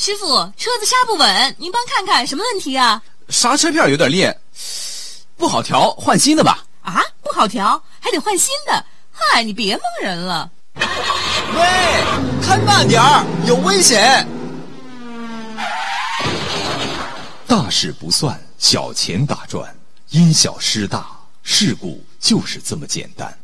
师傅，车子刹不稳，您帮看看什么问题啊？ 刹车片有点裂，不好调，换新的吧。 啊，不好调，还得换新的。嗨，你别蒙人了。 喂，开慢点儿，有危险。 大事不算，小钱打转，因小失大，事故就是这么简单。